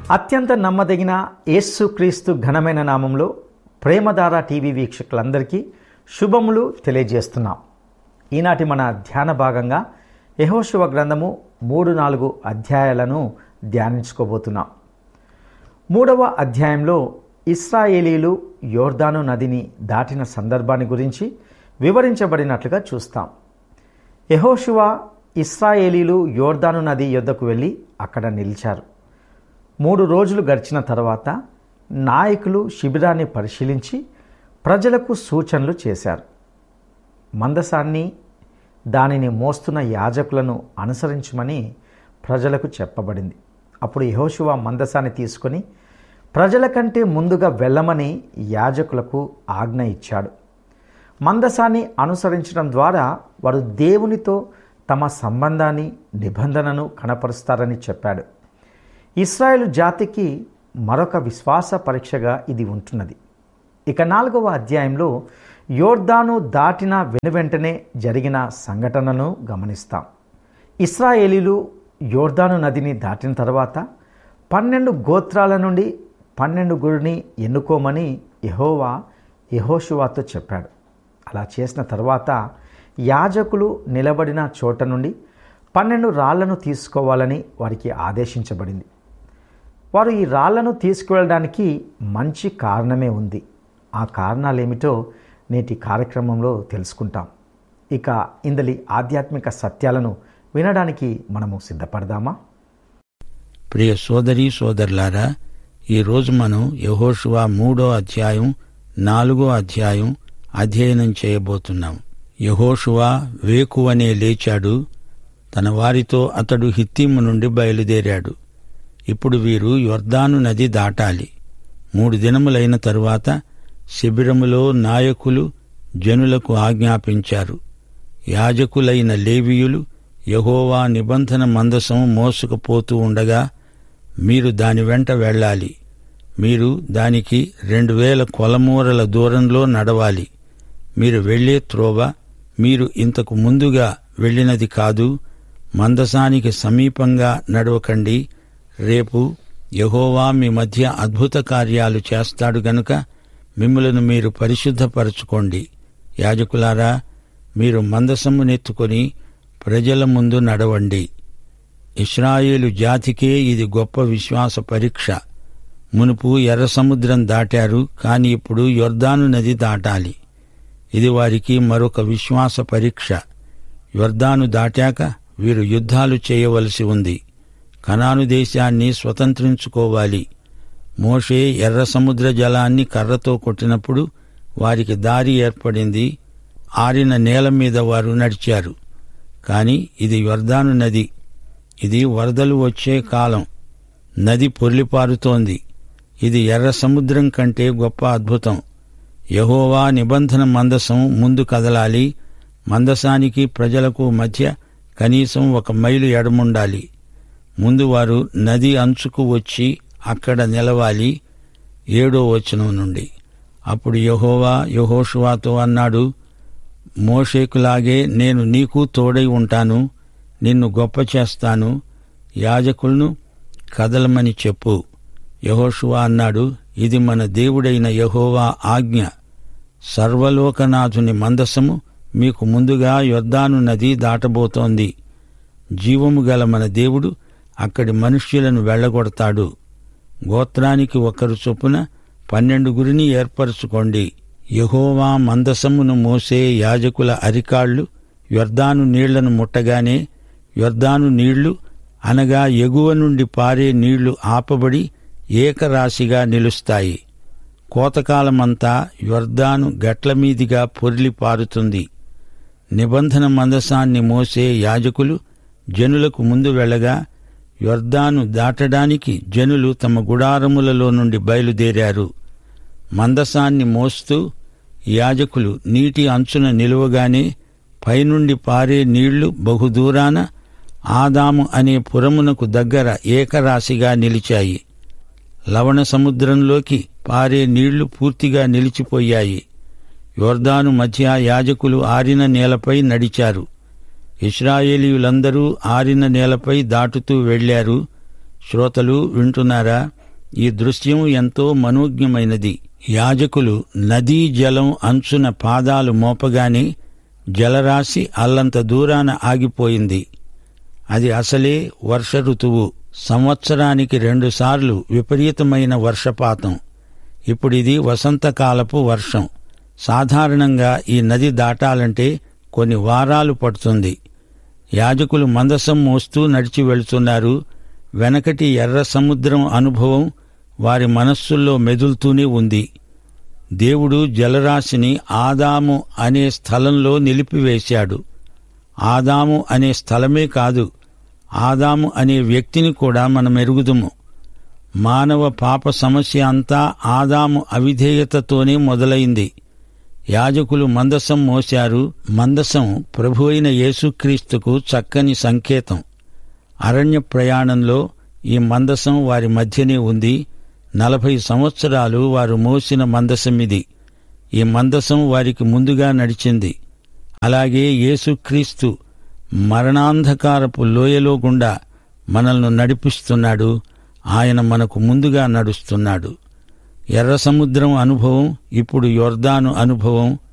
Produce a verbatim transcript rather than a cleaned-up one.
అత్యంత నమ్మదగిన యేసుక్రీస్తు ఘనమైన నామంలో ప్రేమధార టీవీ వీక్షకులందరికీ శుభములు తెలియజేస్తున్నాం. ఈనాటి మన ధ్యాన భాగంగా యెహోషువ గ్రంథము మూడు నాలుగు అధ్యాయాలను ధ్యానించుకోబోతున్నాం. మూడవ అధ్యాయంలో ఇశ్రాయేలీలు యోర్దాను నదిని దాటిన సందర్భాన్ని గురించి వివరించబడినట్లుగా చూస్తాం. యెహోషువ ఇశ్రాయేలీలు యోర్దాను నది యొద్దకు వెళ్ళి అక్కడ నిలిచారు. మూడు రోజులు గడిచిన తర్వాత నాయకులు శిబిరాన్ని పరిశీలించి ప్రజలకు సూచనలు చేశారు. మందసాన్ని దానిని మోస్తున్న యాజకులను అనుసరించమని ప్రజలకు చెప్పబడింది. అప్పుడు యెహోషువ మందసాన్ని తీసుకొని ప్రజల కంటే ముందుగా వెళ్ళమని యాజకులకు ఆజ్ఞ ఇచ్చాడు. మందసాన్ని అనుసరించడం ద్వారా వారు దేవునితో తమ సంబంధాన్ని నిబంధనను కనపరుస్తారని చెప్పాడు. ఇశ్రాయేలు జాతికి మరొక విశ్వాస పరీక్షగా ఇది ఉంటున్నది. ఇక నాలుగవ అధ్యాయంలో యోర్దాను దాటిన వెనువెంటనే జరిగిన సంఘటనను గమనిస్తాం. ఇశ్రాయేలీలు యోర్దాను నదిని దాటిన తర్వాత పన్నెండు గోత్రాల నుండి పన్నెండు గురిని ఎన్నుకోమని యెహోవా యెహోషువతో చెప్పాడు. అలా చేసిన తర్వాత యాజకులు నిలబడిన చోట నుండి పన్నెండు రాళ్లను తీసుకోవాలని వారికి ఆదేశించబడింది. వారు ఈ రాళ్లను తీసుకువెళ్ళడానికి మంచి కారణమే ఉంది. ఆ కారణాలేమిటో నేటి కార్యక్రమంలో తెలుసుకుంటాం. ఇక ఇందలి ఆధ్యాత్మిక సత్యాలను వినడానికి మనము సిద్ధపడదామా? ప్రియ సోదరీ సోదరులారా, ఈరోజు మనం యెహోషువ మూడో అధ్యాయం నాలుగో అధ్యాయం అధ్యయనం చేయబోతున్నాం. యెహోషువ వేకువనే లేచాడు. తన వారితో అతడు హిత్తీము నుండి బయలుదేరాడు. ఇప్పుడు వీరు యొర్దాను నది దాటాలి. మూడు దినములైన తరువాత శిబిరములో నాయకులు జనులకు ఆజ్ఞాపించారు. యాజకులైన లేవీయులు యెహోవా నిబంధన మందసం మోసుకుపోతూ ఉండగా మీరు దాని వెంట వెళ్ళాలి. మీరు దానికి రెండు వేల కొలమూరల దూరంలో నడవాలి. మీరు వెళ్లే త్రోవ మీరు ఇంతకు ముందుగా వెళ్ళినది కాదు. మందసానికి సమీపంగా నడవకండి. రేపు యెహోవా మీ మధ్య అద్భుత కార్యాలు చేస్తాడు గనుక మిమ్ములను మీరు పరిశుద్ధపరచుకోండి. యాజకులారా, మీరు మందసమునెత్తుకొని ప్రజల ముందు నడవండి. ఇశ్రాయేలు జాతికే ఇది గొప్ప విశ్వాస పరీక్ష. మునుపు ఎర్ర సముద్రం దాటారు, కాని ఇప్పుడు యొర్దాను నది దాటాలి. ఇది వారికి మరొక విశ్వాస పరీక్ష. యొర్దాను దాటాక వీరు యుద్ధాలు చేయవలసి ఉంది. కనాను దేశాన్ని స్వతంత్రించుకోవాలి. మోషే ఎర్ర సముద్ర జలాన్ని కర్రతో కొట్టినప్పుడు వారికి దారి ఏర్పడింది. ఆరిన నేల మీద వారు నడిచారు. కాని ఇది యొర్దాను నది. ఇది వరదలు వచ్చే కాలం. నది పొర్లిపారుతోంది. ఇది ఎర్ర సముద్రం కంటే గొప్ప అద్భుతం. యెహోవా నిబంధన మందసం ముందు కదలాలి. మందసానికి ప్రజలకు మధ్య కనీసం ఒక మైలు ఎడముండాలి. ముందు వారు నది అంచుకు వచ్చి అక్కడ నిలవాలి. ఏడో వచనం నుండి అప్పుడు యెహోవా యెహోషువతో అన్నాడు, మోషేకులాగే నేను నీకు తోడై ఉంటాను. నిన్ను గొప్ప చేస్తాను. యాజకులను కదలమని చెప్పు. యెహోషువ అన్నాడు, ఇది మన దేవుడైన యెహోవా ఆజ్ఞ. సర్వలోకనాథుని మందసము మీకు ముందుగా యొర్దాను నది దాటబోతోంది. జీవము గల మన దేవుడు అక్కడి మనుష్యులను వెళ్లగొడతాడు. గోత్రానికి ఒకరు చొప్పున పన్నెండు గురిని ఏర్పరచుకోండి. యెహోవా మందసమును మోసే యాజకుల అరికాళ్లు యొర్దాను నీళ్లను ముట్టగానే యొర్దాను నీళ్లు అనగా ఎగువ నుండి పారే నీళ్లు ఆపబడి ఏకరాశిగా నిలుస్తాయి. కోతకాలమంతా యొర్దాను గట్లమీదిగా పొర్లి పారుతుంది. నిబంధన మందసాన్ని మోసే యాజకులు జనులకు ముందు వెళ్ళగా యొర్దాను దాటడానికి జనులు తమ గుడారములలో నుండి బయలుదేరారు. మందసాన్ని మోస్తూ యాజకులు నీటి అంచున నిలువగానే పైనుండి పారే నీళ్లు బహుదూరాన ఆదాము అనే పురమునకు దగ్గర ఏకరాశిగా నిలిచాయి. లవణ సముద్రంలోకి పారే నీళ్లు పూర్తిగా నిలిచిపోయాయి. యొర్దాను మధ్య యాజకులు ఆరిన నేలపై నడిచారు. ఇశ్రాయేలీయులందరూ ఆరిన నేలపై దాటుతూ వెళ్లారు. శ్రోతలు వింటున్నారా? ఈ దృశ్యం ఎంతో మనోజ్ఞమైనది. యాజకులు నదీ జలం అంచున పాదాలు మోపగానే జలరాశి అల్లంత దూరాన ఆగిపోయింది. అది అసలే వర్ష ఋతువు. సంవత్సరానికి రెండుసార్లు విపరీతమైన వర్షపాతం. ఇప్పుడిది వసంతకాలపు వర్షం. సాధారణంగా ఈ నది దాటాలంటే కొన్ని వారాలు పడుతుంది. యాజకులు మందసం మోస్తూ నడిచి వెళుతున్నారు. వెనకటి ఎర్ర సముద్రం అనుభవం వారి మనస్సుల్లో మెదులుతూనే ఉంది. దేవుడు జలరాశిని ఆదాము అనే స్థలంలో నిలిపివేశాడు. ఆదాము అనే స్థలమే కాదు, ఆదాము అనే వ్యక్తిని కూడా మనం ఎరుగుదుము. మానవ పాప సమస్య అంతా ఆదాము అవిధేయతతోనే మొదలైంది. యాజకులు మందసం మోశారు. మందసం ప్రభు అయిన యేసుక్రీస్తుకు చక్కని సంకేతం. అరణ్య ప్రయాణంలో ఈ మందసం వారి మధ్యనే ఉంది. నలభై సంవత్సరాలు వారు మోసిన మందసమిది. ఈ మందసం వారికి ముందుగా నడిచింది. అలాగే యేసుక్రీస్తు మరణాంధకారపు లోయలో గుండా మనల్ని నడిపిస్తున్నాడు. ఆయన మనకు ముందుగా నడుస్తున్నాడు. ఎర్ర సముద్రం అనుభవం, ఇప్పుడు యొర్దాను అనుభవం.